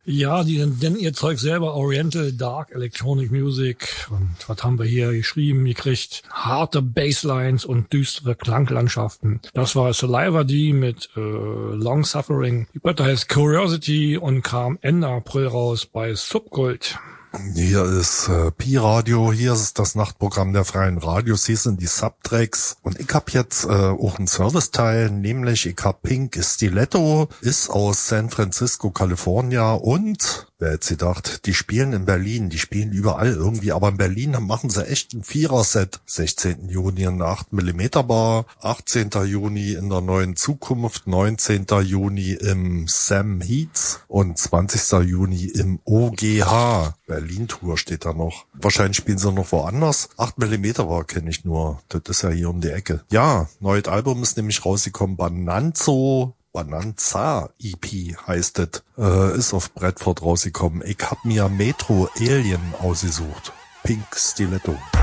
Ja, die nennen ihr Zeug selber Oriental Dark Electronic Music. Und was haben wir hier geschrieben? Gekriegt harte Basslines und düstere Klanglandschaften. Das war Saliva D mit Long Suffering. Die Platte heißt Curiosity und kam Ende April raus bei Subkult. Hier ist Pi-Radio, hier ist das Nachtprogramm der freien Radios, hier sind die Subtracks und ich hab jetzt auch einen Serviceteil, nämlich ich hab Pink Stiletto, ist aus San Francisco, Kalifornien und, wer hätte gedacht, die spielen in Berlin, die spielen überall irgendwie, aber in Berlin machen sie echt ein Vierer-Set. 16. Juni in der 8mm Bar, 18. Juni in der Neuen Zukunft, 19. Juni im Sam Heats und 20. Juni im OGH. Berlin-Tour steht da noch. Wahrscheinlich spielen sie noch woanders. 8mm Bar kenne ich nur. Das ist ja hier um die Ecke. Ja, neues Album ist nämlich rausgekommen. Bananza EP heißt es. Ist auf Bradford rausgekommen. Ich hab mir Metro Alien ausgesucht. Pink Stiletto.